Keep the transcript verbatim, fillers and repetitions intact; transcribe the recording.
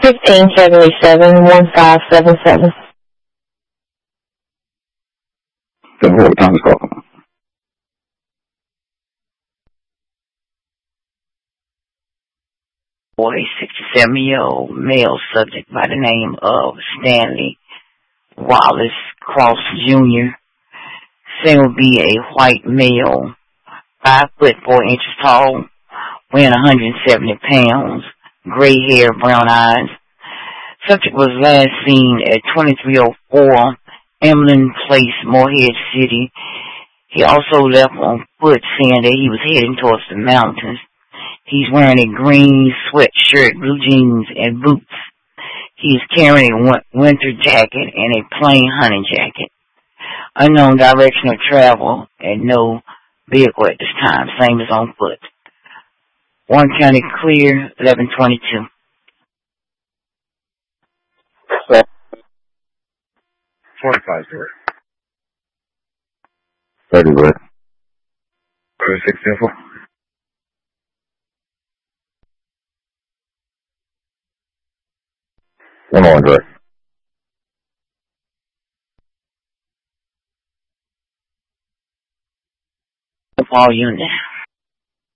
fifteen seventy-seven, one five seven seven. seven four, what time is call? Boy, sixty-seven-year-old male subject by the name of Stanley Wallace Cross Junior Same would be a white male, five foot four inches tall, weighing one hundred seventy pounds, gray hair, brown eyes. Subject was last seen at twenty-three oh four Emlyn Place, Morehead City. He also left on foot, saying that he was heading towards the mountains. He's wearing a green sweatshirt, blue jeans, and boots. He is carrying a winter jacket and a plain hunting jacket. Unknown direction of travel and no vehicle at this time. Same as on foot. Warren County clear, eleven twenty-two. forty-five, sir. thirty, right? thirty-six, simple. One on, direct. All units.